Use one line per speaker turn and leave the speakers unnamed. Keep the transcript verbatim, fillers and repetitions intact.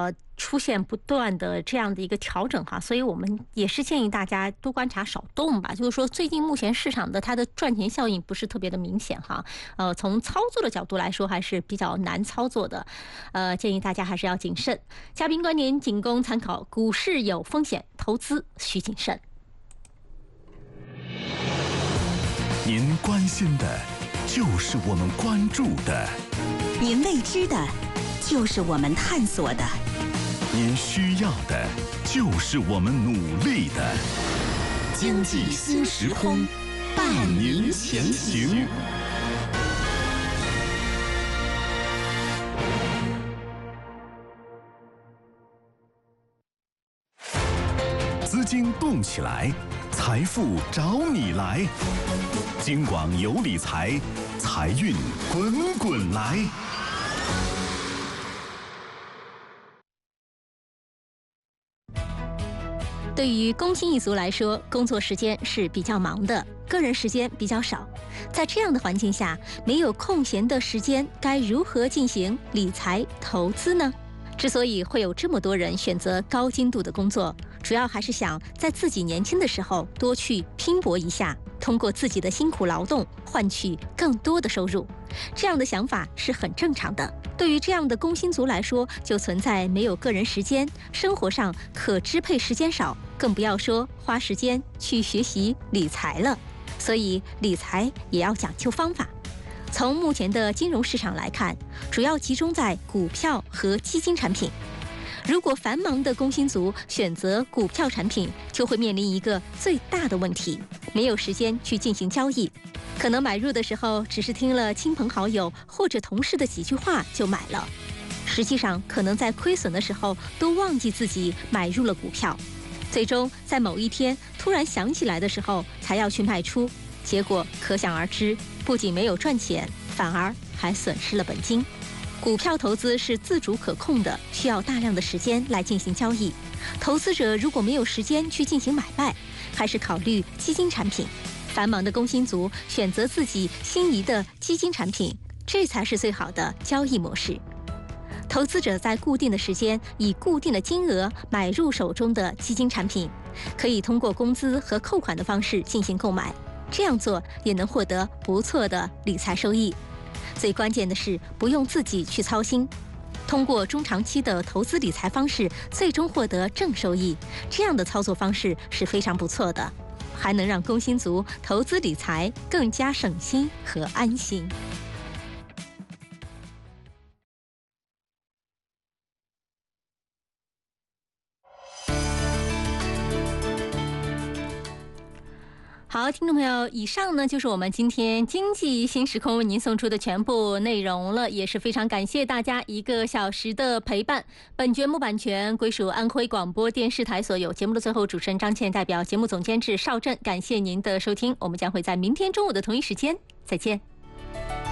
呃出现不断的这样的一个调整哈，所以我们也是建议大家多观察少动吧。就是说，最近目前市场的它的赚钱效应不是特别的明显哈，呃，从操作的角度来说还是比较难操作的，呃，建议大家还是要谨慎。嘉宾观点仅供参考，股市有风险，投资需谨慎。
您关心的，就是我们关注的；
您未知的，就是我们探索的；
您需要的，就是我们努力的。经济新时空，伴您前行。资金动起来，财富找你来。京广有理财，财运滚滚来。
对于工薪一族来说，工作时间是比较忙的，个人时间比较少。在这样的环境下，没有空闲的时间，该如何进行理财投资呢？之所以会有这么多人选择高精度的工作，主要还是想在自己年轻的时候多去拼搏一下，通过自己的辛苦劳动换取更多的收入。这样的想法是很正常的。对于这样的工薪族来说，就存在没有个人时间，生活上可支配时间少，更不要说花时间去学习理财了。所以理财也要讲究方法。从目前的金融市场来看，主要集中在股票和基金产品。如果繁忙的工薪族选择股票产品，就会面临一个最大的问题：没有时间去进行交易。可能买入的时候只是听了亲朋好友或者同事的几句话就买了，实际上可能在亏损的时候都忘记自己买入了股票，最终在某一天突然想起来的时候才要去卖出，结果可想而知，不仅没有赚钱，反而还损失了本金。股票投资是自主可控的，需要大量的时间来进行交易。投资者如果没有时间去进行买卖，还是考虑基金产品。繁忙的工薪族选择自己心仪的基金产品，这才是最好的交易模式。投资者在固定的时间以固定的金额买入手中的基金产品，可以通过工资和扣款的方式进行购买，这样做也能获得不错的理财收益。最关键的是不用自己去操心，通过中长期的投资理财方式最终获得正收益，这样的操作方式是非常不错的，还能让工薪族投资理财更加省心和安心。好，听众朋友，以上呢就是我们今天经济新时空为您送出的全部内容了，也是非常感谢大家一个小时的陪伴。本节目版权归属安徽广播电视台所有。节目的最后，主持人张倩代表节目总监制邵振，感谢您的收听，我们将会在明天中午的同一时间再见。